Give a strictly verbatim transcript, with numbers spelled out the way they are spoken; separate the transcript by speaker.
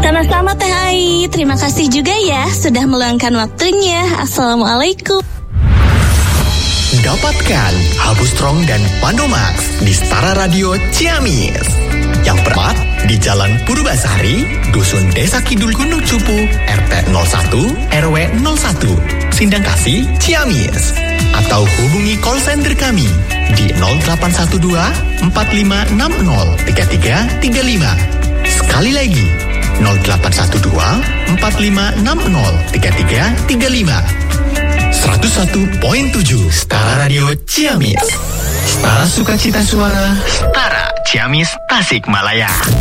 Speaker 1: Sama-sama Teh Ai. Terima kasih juga ya sudah meluangkan waktunya. Assalamualaikum.
Speaker 2: Dapatkan Habu Strong dan Pandomax di Setara Radio Ciamis yang bertempat di Jalan Purwasari, Dusun Desa Kidul Gunung Cupu, R T nol satu R W nol satu, Sindangkasih, Ciamis. Atau hubungi call center kami di nol delapan satu dua empat lima enam nol tiga tiga tiga lima. Sekali lagi, nol delapan satu dua empat lima enam nol tiga tiga tiga lima. seratus satu koma tujuh Setara Radio Ciamis. Setara Sukacita Suara. Setara Ciamis Tasikmalaya.